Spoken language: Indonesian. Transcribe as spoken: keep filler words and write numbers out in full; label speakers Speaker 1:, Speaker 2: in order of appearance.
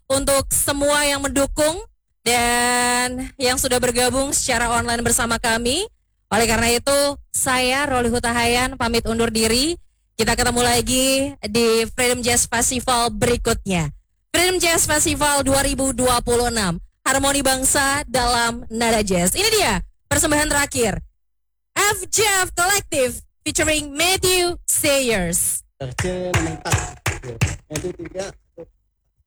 Speaker 1: untuk semua yang mendukung dan yang sudah bergabung secara online bersama kami. Oleh karena itu, saya Roli Hutahayan pamit undur diri. Kita ketemu lagi di Freedom Jazz Festival berikutnya. Freedom Jazz Festival dua ribu dua puluh enam. Harmoni bangsa dalam nada jazz. Ini dia persembahan terakhir. F J F Collective featuring Matthew Sayers.
Speaker 2: Tercen mentak. Itu tiga.